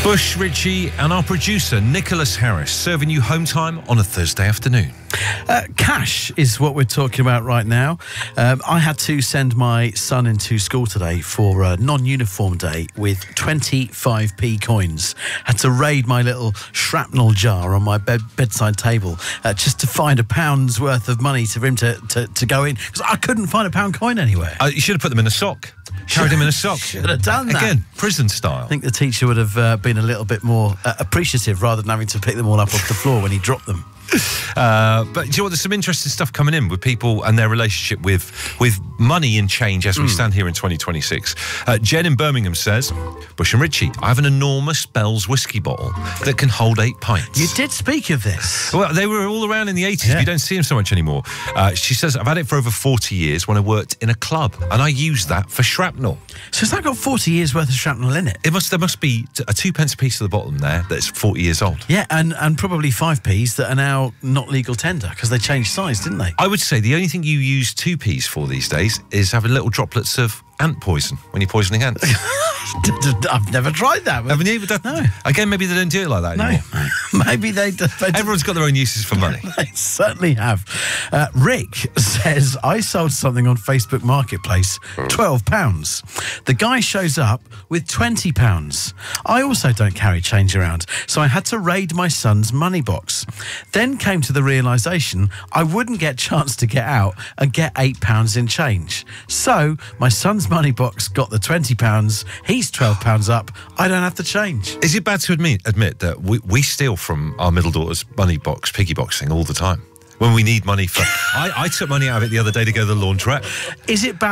Bush, Ritchie and our producer, Nicholas Harris, serving you home time on a Thursday afternoon. Cash is what we're talking about right now. I had to send my son into school today for a non-uniform day with 25p coins. Had to raid my little shrapnel jar on my bedside table just to find £1's worth of money for him to go in, because I couldn't find £1 coin anywhere. You should have put them in a sock. Carried him in a sock. Should have done that. Again, prison style. I think the teacher would have been a little bit more appreciative rather than having to pick them all up off the floor when he dropped them. But do you know what? There's some interesting stuff coming in with people and their relationship with money and change as we stand here in 2026. Jen in Birmingham says, Bush and Ritchie, I have an enormous Bell's whiskey bottle that can hold 8 pints. You did speak of this. Well, they were all around in the 80s. Yeah. We don't see them so much anymore. She says, I've had it for over 40 years when I worked in a club, and I used that for shrapnel. So has that got 40 years worth of shrapnel in it? There must be a 2p piece at the bottom there that's 40 years old. Yeah, and probably 5p's that are now not legal tender because they changed size, didn't they? I would say the only thing you use 2p's for these days is having little droplets of ant poison when you're poisoning ants. I've never tried that. Haven't you? No. Again, maybe they don't do it like that anymore. No. Maybe they do. Everyone's got their own uses for money. They certainly have. Rick says, I sold something on Facebook Marketplace, £12. The guy shows up with £20. I also don't carry change around, so I had to raid my son's money box. Then came to the realisation I wouldn't get a chance to get out and get £8 in change. So my son's money box got the £20. He's £12 up. I don't have the change. Is it bad to admit that we steal from our middle daughter's money box, piggy box thing all the time? When we need money for... I took money out of it the other day to go to the laundrette. Is it bad